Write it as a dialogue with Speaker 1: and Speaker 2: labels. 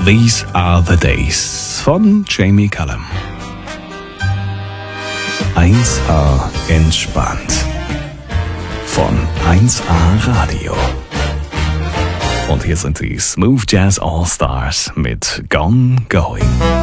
Speaker 1: These Are the Days von Jamie Cullum. 1A entspannt von 1A Radio. Und hier sind die Smooth Jazz All Stars mit Gone Going.